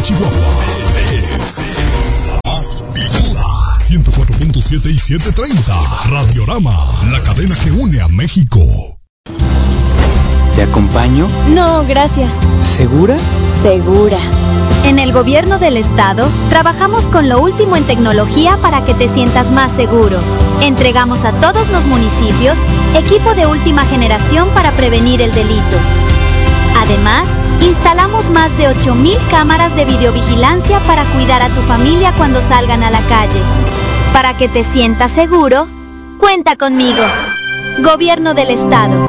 Chihuahua. Es más picuda. 104.7 y 730. Radiorama, la cadena que une a México. ¿Te acompaño? No, gracias. ¿Segura? Segura. En el gobierno del estado, trabajamos con lo último en tecnología para que te sientas más seguro. Entregamos a todos los municipios equipo de última generación para prevenir el delito. Además, instalamos más de 8,000 cámaras de videovigilancia para cuidar a tu familia cuando salgan a la calle. Para que te sientas seguro, cuenta conmigo. Gobierno del estado.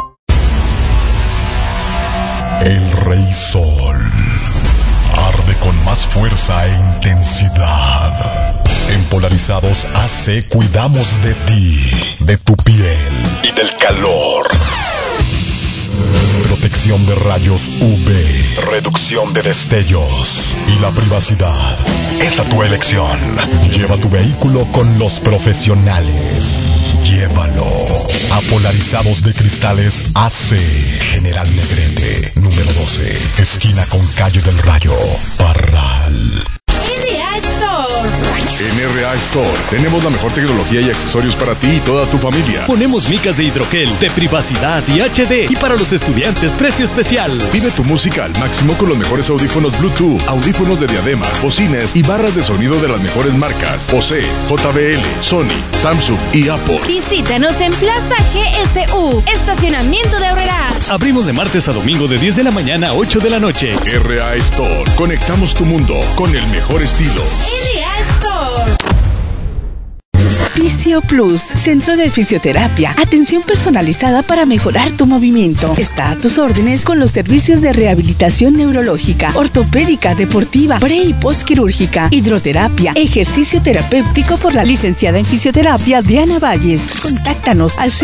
El Rey Sol arde con más fuerza e intensidad. En Polarizados AC cuidamos de ti, de tu piel y del calor. Protección de rayos UV, reducción de destellos y la privacidad. Esa tu elección. Lleva tu vehículo con los profesionales. Llévalo a Polarizados de Cristales AC, General Negrete, número 12, esquina con Calle del Rayo, Parral. En RA Store tenemos la mejor tecnología y accesorios para ti y toda tu familia. Ponemos micas de hidrogel, de privacidad y HD. Y para los estudiantes, precio especial. Vive tu música al máximo con los mejores audífonos Bluetooth, audífonos de diadema, bocinas y barras de sonido de las mejores marcas: Bose, JBL, Sony, Samsung y Apple. Visítanos en Plaza GSU, Estacionamiento de Aurrera. Abrimos de martes a domingo de 10 de la mañana a 8 de la noche. RA Store. Conectamos tu mundo con el mejor estilo. RA Store. Fisio Plus, centro de fisioterapia, atención personalizada para mejorar tu movimiento. Está a tus órdenes con los servicios de rehabilitación neurológica, ortopédica, deportiva, pre y postquirúrgica, hidroterapia, ejercicio terapéutico por la licenciada en fisioterapia Diana Valles. Contáctanos al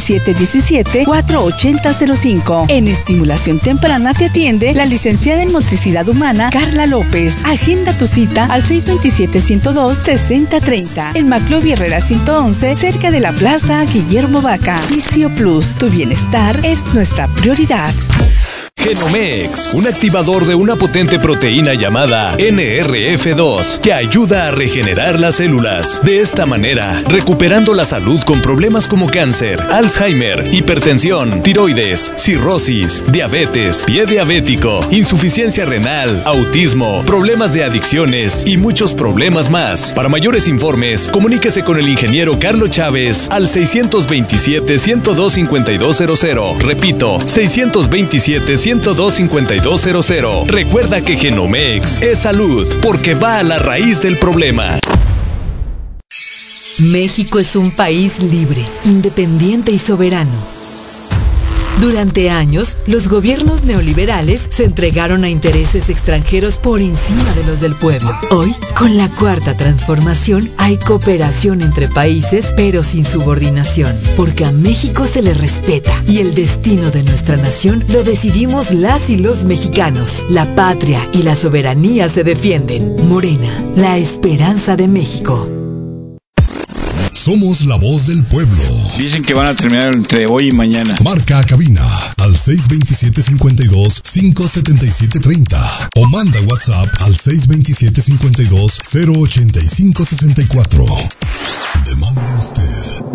627-17-48005. En estimulación temprana te atiende la licenciada en motricidad humana Carla López. Agenda tu cita al 627-102-6030. En Maclovia Herrera 111, cerca de la Plaza Guillermo Vaca. Fisio Plus, tu bienestar es nuestra prioridad. Genomex, un activador de una potente proteína llamada NRF2 que ayuda a regenerar las células. De esta manera, recuperando la salud con problemas como cáncer, Alzheimer, hipertensión, tiroides, cirrosis, diabetes, pie diabético, insuficiencia renal, autismo, problemas de adicciones y muchos problemas más. Para mayores informes, comuníquese con el ingeniero Carlos Chávez al 627-102-5200. Repito, 627-102-5200. Recuerda que Genomex es salud porque va a la raíz del problema. México es un país libre, independiente y soberano. Durante años, los gobiernos neoliberales se entregaron a intereses extranjeros por encima de los del pueblo. Hoy, con la Cuarta Transformación, hay cooperación entre países, pero sin subordinación, porque a México se le respeta y el destino de nuestra nación lo decidimos las y los mexicanos. La patria y la soberanía se defienden. Morena, la esperanza de México. Somos la voz del pueblo. Dicen que van a terminar entre hoy y mañana. Marca a cabina al 627-52-577-30 o manda WhatsApp al 627-52-085-64. Demande usted.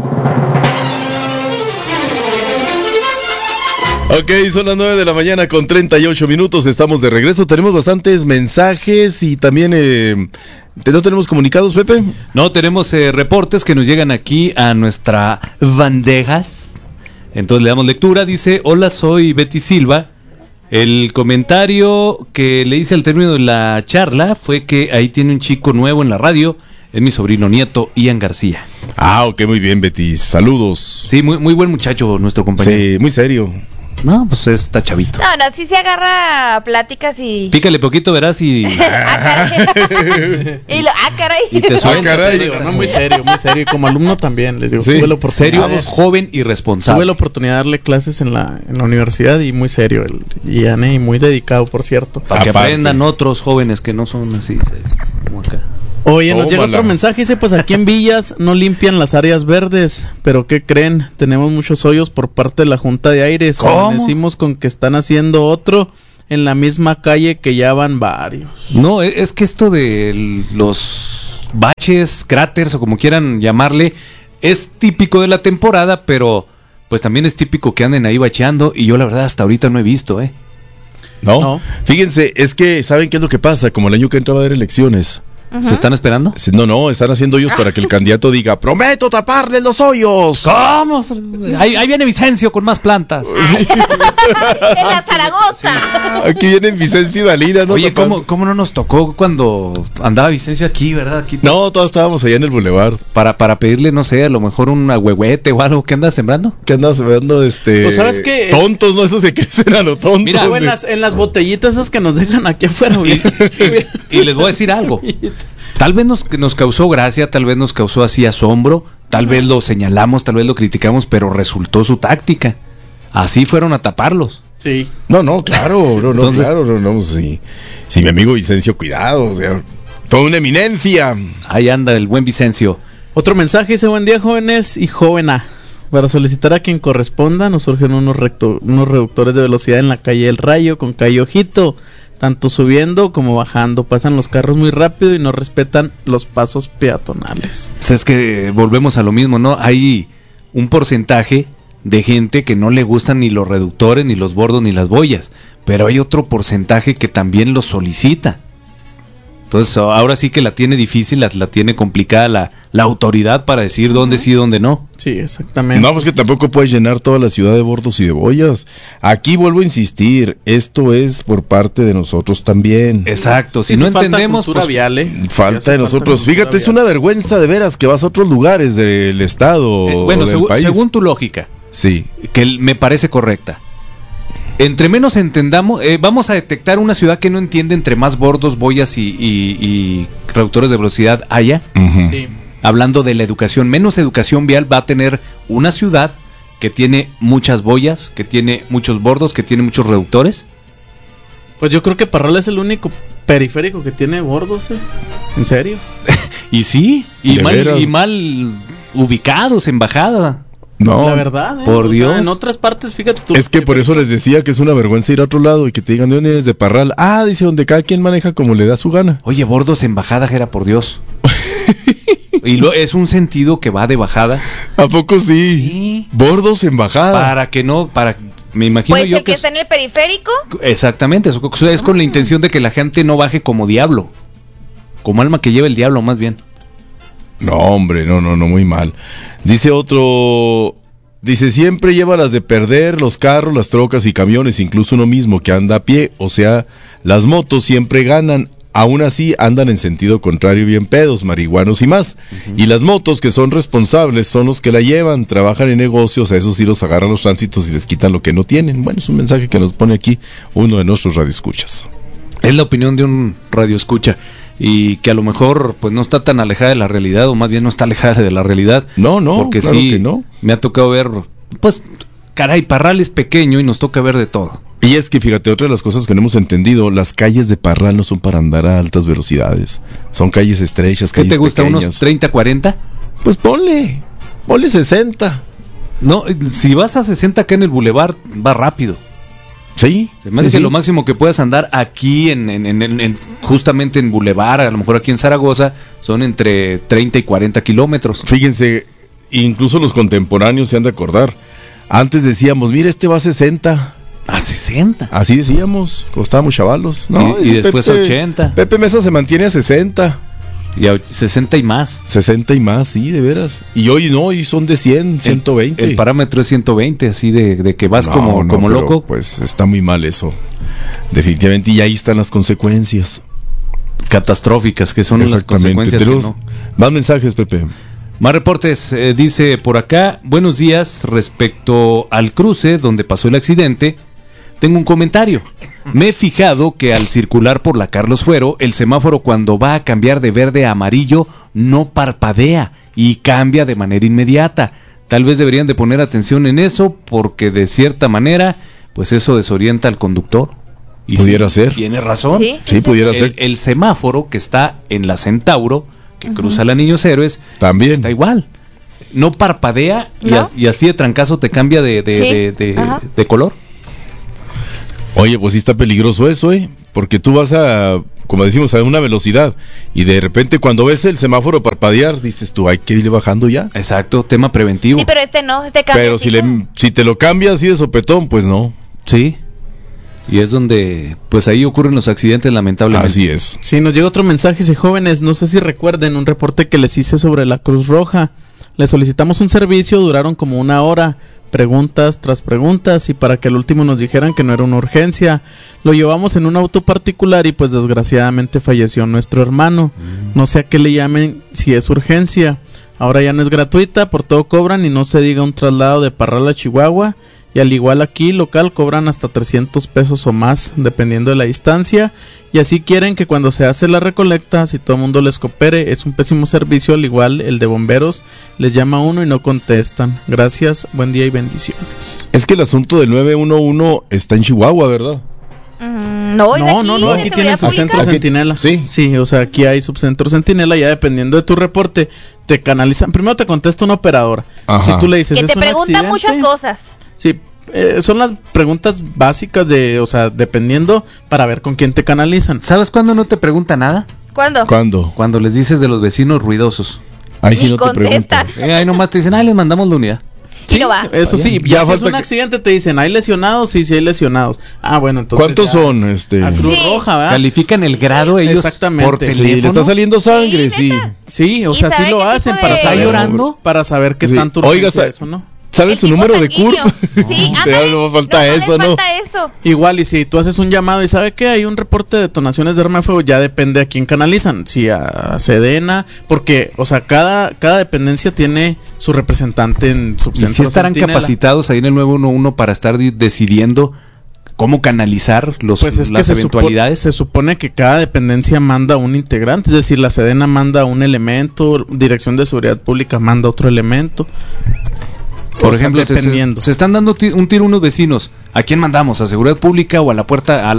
Ok, son las 9 de la mañana con 38 minutos, estamos de regreso, tenemos bastantes mensajes y también, ¿no tenemos comunicados, Pepe? No, tenemos reportes que nos llegan aquí a nuestra bandejas, entonces le damos lectura, dice: hola, soy Betty Silva, el comentario que le hice al término de la charla fue que ahí tiene un chico nuevo en la radio, es mi sobrino nieto, Ian García. Ah, ok, muy bien, Betty, saludos. Sí, muy buen muchacho nuestro compañero. Sí, muy serio. No, pues está chavito. No, sí se agarra pláticas y... Pícale poquito, verás y... caray. Y te suelta. Serio, no, muy serio. Como alumno también, les digo. Sí, tuve la oportunidad serio, joven y responsable. Tuve la oportunidad de darle clases en la universidad y muy serio. Y muy dedicado, por cierto. Para que aprendan otros jóvenes que no son así, como acá. Oye, nos llega otro mensaje, dice: pues aquí en Villas no limpian las áreas verdes, pero ¿qué creen? Tenemos muchos hoyos por parte de la Junta de Aires. Decimos con que están haciendo otro en la misma calle que ya van varios. No, es que esto de los baches, cráteres o como quieran llamarle, es típico de la temporada, pero pues también es típico que anden ahí bacheando y yo la verdad hasta ahorita no he visto, No. Fíjense, es que ¿saben qué es lo que pasa? Como el año que entra va a haber elecciones. ¿Se están esperando? No, están haciendo hoyos para que el candidato diga, prometo taparle los hoyos. ¿Cómo? Ahí viene Vicencio con más plantas. En la Zaragoza. Aquí vienen Vicencio y Dalila, ¿no? Oye, ¿cómo no nos tocó cuando andaba Vicencio aquí, verdad? Aquí, no, todos estábamos allá en el boulevard. Para pedirle, no sé, a lo mejor un agüehuete o algo. ¿Qué andas sembrando? ¿Qué andas sembrando? Pues sabes que tontos, ¿no? Esos se crecen a lo tonto. Mira, en las botellitas esas que nos dejan aquí afuera. Y les voy a decir algo. Tal vez nos causó gracia, tal vez nos causó así asombro, tal vez lo señalamos, tal vez lo criticamos, pero resultó su táctica. Así fueron a taparlos. Sí. No, claro, sí, mi amigo Vicencio, cuidado, o sea, toda una eminencia. Ahí anda el buen Vicencio. Otro mensaje dice: buen día, jóvenes y jóvena. Para solicitar a quien corresponda, nos surgen unos reductores de velocidad en la calle El Rayo con calle Ojito. Tanto subiendo como bajando, pasan los carros muy rápido y no respetan los pasos peatonales. Pues es que volvemos a lo mismo, ¿no? Hay un porcentaje de gente que no le gustan ni los reductores, ni los bordos, ni las boyas, pero hay otro porcentaje que también los solicita. Entonces ahora sí que la tiene difícil, la tiene complicada la autoridad para decir dónde sí y dónde no. Sí, exactamente. No, pues que tampoco puedes llenar toda la ciudad de bordos y de boyas. Aquí vuelvo a insistir, esto es por parte de nosotros también. Exacto, si sí, no falta entendemos... cultura vial, falta de nosotros. Fíjate, es una vergüenza de veras que vas a otros lugares del estado bueno, del país. Según tu lógica, sí, que me parece correcta. Entre menos entendamos, vamos a detectar una ciudad que no entiende entre más bordos, boyas y reductores de velocidad haya. Uh-huh. Sí. Hablando de la educación, menos educación vial va a tener una ciudad que tiene muchas boyas, que tiene muchos bordos, que tiene muchos reductores. Pues yo creo que Parral es el único periférico que tiene bordos, ¿En serio? Y sí, y mal ubicados en bajada. No, la verdad, por Dios. Sea, en otras partes, fíjate tú. Es que por eso les decía que es una vergüenza ir a otro lado y que te digan de dónde eres, de Parral. Ah, dice, donde cada quien maneja como le da su gana. Oye, bordos en bajada, Jera, por Dios. Y es un sentido que va de bajada. ¿A poco sí? Sí. Bordos en bajada. Me imagino pues yo el que está en el periférico. Exactamente, eso es con la intención de que la gente no baje como diablo. Como alma que lleva el diablo, más bien. No, hombre, no, muy mal. Dice otro, siempre lleva las de perder los carros, las trocas y camiones, incluso uno mismo que anda a pie, o sea, las motos siempre ganan, aún así andan en sentido contrario bien pedos, marihuanos y más. Uh-huh. Y las motos que son responsables son los que la llevan, trabajan en negocios, a esos sí los agarran los tránsitos y les quitan lo que no tienen. Bueno, es un mensaje que nos pone aquí uno de nuestros radioescuchas. Es la opinión de un radioescucha. Y que a lo mejor pues no está tan alejada de la realidad, o más bien no está alejada de la realidad. No, porque claro sí, que no. Me ha tocado ver, pues, caray, Parral es pequeño y nos toca ver de todo. Y es que fíjate, otra de las cosas que no hemos entendido, las calles de Parral no son para andar a altas velocidades. Son calles estrechas, calles ¿Qué te gusta, pequeñas. unos 30, 40? Pues ponle 60. No, si vas a 60 acá en el bulevar, va rápido. Sí. Se me hace que lo máximo que puedas andar aquí en justamente en Boulevard, a lo mejor aquí en Zaragoza, son entre 30 y 40 kilómetros. Fíjense, incluso los contemporáneos se han de acordar. Antes decíamos, mira, este va a 60. ¿A 60? Así decíamos, cuando estábamos chavalos. No, y después Pepe, 80. Pepe Mesa se mantiene a 60. Y a 60 y más. 60 y más, sí, de veras. Y hoy no, hoy son de 100, 120. El parámetro es 120, así de que vas como loco. Pues está muy mal eso. Definitivamente, y ahí están las consecuencias. Catastróficas, que son las consecuencias que no. Más mensajes, Pepe. Más reportes, dice por acá, buenos días, respecto al cruce donde pasó el accidente, tengo un comentario. Me he fijado que al circular por la Carlos Fuero, el semáforo cuando va a cambiar de verde a amarillo no parpadea y cambia de manera inmediata. Tal vez deberían de poner atención en eso porque de cierta manera, pues eso desorienta al conductor. Y pudiera ser. Tiene razón. Sí, pudiera ser. El semáforo que está en la Centauro, que cruza la Niños Héroes, también está igual. No parpadea. ¿No? Y así de trancazo te cambia de color. Oye, pues sí está peligroso eso, porque tú vas como decimos, a una velocidad y de repente cuando ves el semáforo parpadear, dices tú, hay que irle bajando ya. Exacto, tema preventivo. Sí, pero no, cambia. Pero si te lo cambias así de sopetón, pues no. Sí. Y es donde, pues ahí ocurren los accidentes, lamentablemente. Así es. Sí, nos llega otro mensaje, dice: jóvenes, no sé si recuerden un reporte que les hice sobre la Cruz Roja. Les solicitamos un servicio, duraron como 1 hora, preguntas tras preguntas, y para que al último nos dijeran que no era una urgencia. Lo llevamos en un auto particular y pues desgraciadamente falleció nuestro hermano. No sé a qué le llamen si es urgencia. Ahora ya no es gratuita, por todo cobran, y no se diga un traslado de Parral a Chihuahua. Y al igual aquí, local, cobran hasta 300 pesos o más, dependiendo de la distancia. Y así quieren que cuando se hace la recolecta, si todo el mundo les coopere, es un pésimo servicio. Al igual, el de bomberos les llama a uno y no contestan. Gracias, buen día y bendiciones. Es que el asunto del 911 está en Chihuahua, ¿verdad? No, aquí tienen subcentro Centinela. Sí, o sea, aquí hay subcentro Centinela, ya dependiendo de tu reporte, te canalizan. Primero te contesta una operadora. Ajá. Si tú le dices, que te pregunta muchas cosas. Sí, son las preguntas básicas o sea, dependiendo para ver con quién te canalizan. ¿Sabes cuándo no te pregunta nada? ¿Cuándo? Cuando les dices de los vecinos ruidosos. Ahí sí ni no contestan. te preguntan. Ahí nomás te dicen, les mandamos la unidad. Sí, no va. Eso sí, ya si es un accidente te dicen, ¿hay lesionados? Sí, hay lesionados. Ah, bueno, entonces ¿cuántos son? A Cruz Roja, ¿verdad? Califican el grado ellos exactamente. por teléfono. Sí, le está saliendo sangre, sí. Sí, o sea, sí lo hacen para saber. ¿Está llorando? Para saber qué tanto urgencia eso, ¿no? ¿Sabes su número de CURP? Sí, no falta eso, ¿no? Falta eso. Igual, y si tú haces un llamado y ¿sabe qué? Hay un reporte de detonaciones de arma de fuego, ya depende a quién canalizan. Si a Sedena, porque, o sea, cada dependencia tiene su representante en subcentro. ¿Y si estarán capacitados ahí en el 911 para estar decidiendo cómo canalizar las eventualidades? Se supone que cada dependencia manda un integrante, es decir, la Sedena manda un elemento, Dirección de Seguridad Pública manda otro elemento. Por ejemplo, se están dando un tiro unos vecinos. ¿A quién mandamos? ¿A Seguridad Pública o a la puerta,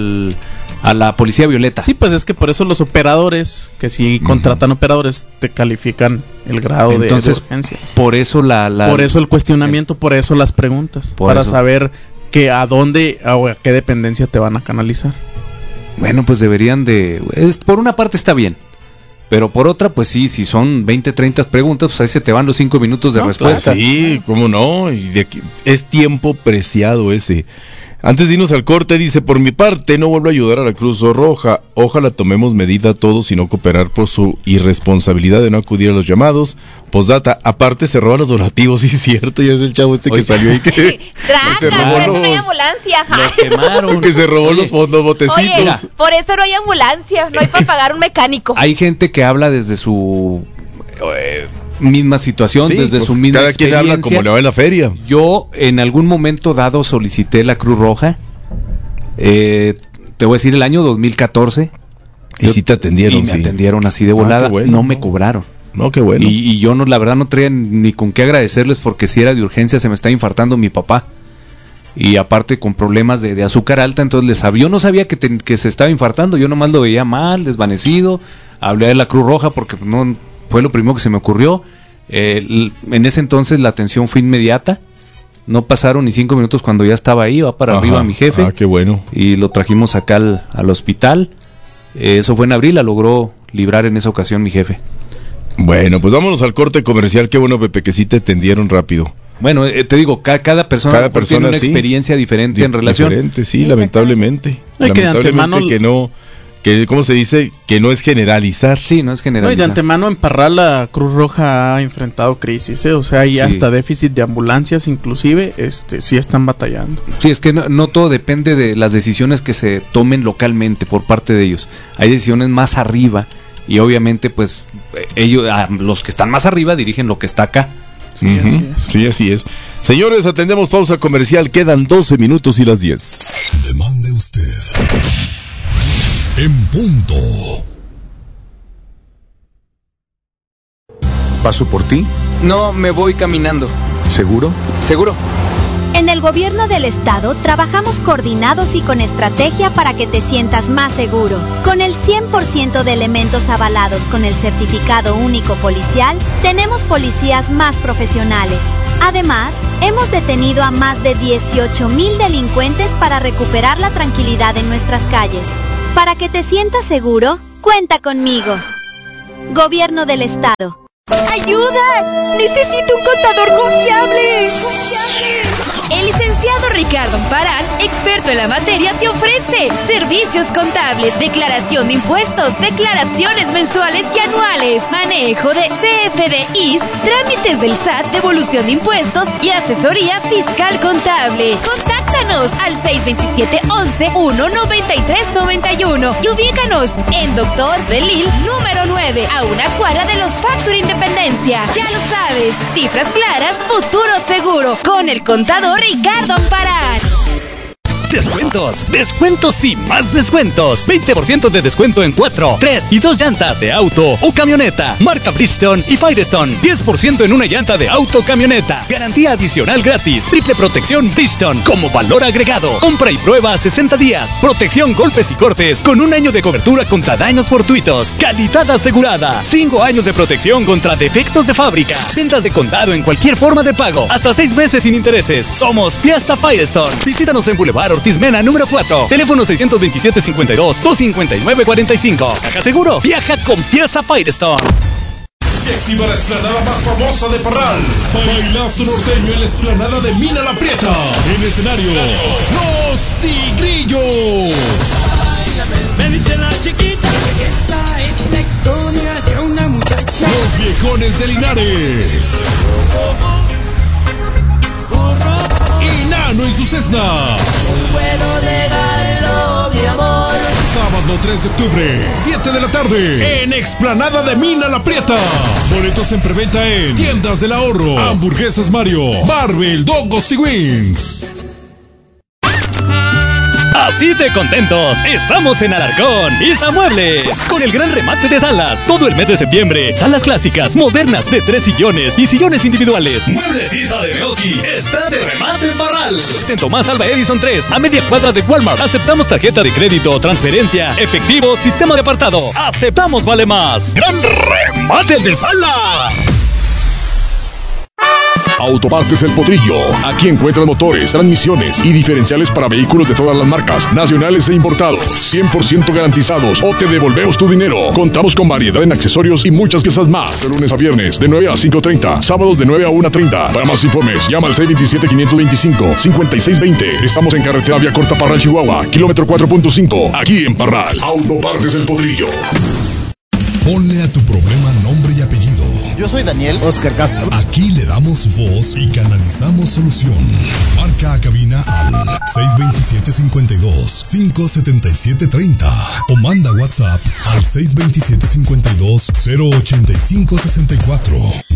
a la Policía Violeta? Sí, pues es que por eso los operadores, que si contratan operadores, te califican el grado de urgencia. Por eso por eso el cuestionamiento, por eso las preguntas, para saber que a dónde o a qué dependencia te van a canalizar. Bueno, pues deberían por una parte está bien. Pero por otra, pues sí, si son 20, 30 preguntas, pues ahí se te van los 5 minutos de respuesta. Claro, sí, cómo no, y de aquí, es tiempo preciado ese. Antes de irnos al corte, dice: por mi parte, no vuelvo a ayudar a la Cruz Roja. Ojalá tomemos medida todos y no cooperar por su irresponsabilidad de no acudir a los llamados. Postdata, aparte se roban los donativos, sí es cierto, ya es el chavo que salió ahí que se robó por eso no hay ambulancia. Lo quemaron. Que se robó los botecitos. Oye, por eso no hay ambulancia, no hay para pagar un mecánico. Hay gente que habla desde su misma situación, desde su misma cada experiencia. quien habla como le va en la feria. Yo en algún momento dado solicité la Cruz Roja, te voy a decir el año 2014. Y sí te atendieron. Y me atendieron así de volada, no me cobraron. No, qué bueno. Y yo la verdad no traía ni con qué agradecerles, porque si era de urgencia se me está infartando mi papá. Y aparte con problemas de azúcar alta, entonces yo no sabía que se estaba infartando, yo nomás lo veía mal, desvanecido. Hablé de la Cruz Roja porque no fue lo primero que se me ocurrió. En ese entonces la atención fue inmediata. No pasaron ni 5 minutos cuando ya estaba ahí, va para arriba mi jefe. Qué bueno. Y lo trajimos acá al hospital. Eso fue en abril, la logró librar en esa ocasión mi jefe. Bueno, pues vámonos al corte comercial. Qué bueno, Pepe, que sí te atendieron rápido. Bueno, te digo, cada persona tiene una experiencia diferente en relación. Diferente, sí, lamentablemente. Que de antemano ¿cómo se dice? Que no es generalizar. Sí, no es generalizar. Y de antemano en Parral la Cruz Roja ha enfrentado crisis, o sea, hay hasta déficit de ambulancias, inclusive, sí están batallando. Sí, es que no todo depende de las decisiones que se tomen localmente por parte de ellos. Hay decisiones más arriba y obviamente, pues, ellos, los que están más arriba dirigen lo que está acá. Sí, así es. Sí, así es. Señores, atendemos pausa comercial. Quedan 12 minutos y las 10. Demande usted. En punto. ¿Paso por ti? No, me voy caminando. ¿Seguro? ¿Seguro? En el gobierno del estado trabajamos coordinados y con estrategia para que te sientas más seguro. Con el 100% de elementos avalados con el certificado único policial, tenemos policías más profesionales. Además, hemos detenido a más de 18,000 delincuentes para recuperar la tranquilidad en nuestras calles. Para que te sientas seguro, cuenta conmigo. Gobierno del Estado. ¡Ayuda! ¡Necesito un contador confiable! El licenciado Ricardo Amparán, experto en la materia, te ofrece servicios contables, declaración de impuestos, declaraciones mensuales y anuales, manejo de CFDIs, trámites del SAT, devolución de impuestos y asesoría fiscal contable. Contáctanos al 627-11-19391 y ubícanos en Doctor Delil número 9, a una cuadra de los Factory Independencia. Ya lo sabes, cifras claras, futuro seguro, con el contador Ricardo Amparán. Descuentos, descuentos y más descuentos. 20% de descuento en 4, 3 y 2 llantas de auto o camioneta. Marca Bridgestone y Firestone. 10% en una llanta de auto o camioneta. Garantía adicional gratis. Triple protección Bridgestone como valor agregado. Compra y prueba a 60 días. Protección golpes y cortes con 1 año de cobertura contra daños fortuitos. Calidad asegurada. 5 años de protección contra defectos de fábrica. Ventas de contado en cualquier forma de pago. Hasta 6 meses sin intereses. Somos Piazza Firestone. Visítanos en Boulevard Ortiz Mena número 4. Teléfono 627-52-259-45. Caja Seguro. Viaja con Piazza Firestone. Se activa la explanada más famosa de Parral. Bailazo norteño en la explanada de Mina La Prieta. En escenario, Los Tigrillos. Me dice la chiquita que esta es la historia de una muchacha. Los Viejones de Linares. Y Nano y su Cessna. No puedo negarlo, mi amor. Sábado 3 de octubre, 7 de la tarde, en Explanada de Mina La Prieta. Boletos en preventa en Tiendas del Ahorro, Hamburguesas Mario, Marvel, Dogos y Wings. Así de contentos, estamos en Alarcón, Isa Muebles, con el gran remate de salas, todo el mes de septiembre, salas clásicas, modernas de 3 sillones y sillones individuales. Muebles Isa de Meoki está de remate en Parral. En Tomás Alva Edison 3, a media cuadra de Walmart. Aceptamos tarjeta de crédito, transferencia, efectivo, sistema de apartado. Aceptamos vale más. Gran remate de sala. Autopartes El Potrillo. Aquí encuentran motores, transmisiones y diferenciales para vehículos de todas las marcas, nacionales e importados, 100% garantizados o te devolvemos tu dinero. Contamos con variedad en accesorios y muchas piezas más. De lunes a viernes, de 9 a 5:30, sábados de 9 a 1:30. Para más informes, llama al 627-525-5620. Estamos en carretera Vía Corta Parral, Chihuahua, kilómetro 4.5, aquí en Parral. Autopartes El Potrillo. Ponle a tu problema nombre y apellido. Yo soy Daniel Oscar Castro. Aquí le damos voz y canalizamos solución. Marca a cabina al 627-52-577-30 o manda WhatsApp al 627-52-085-64.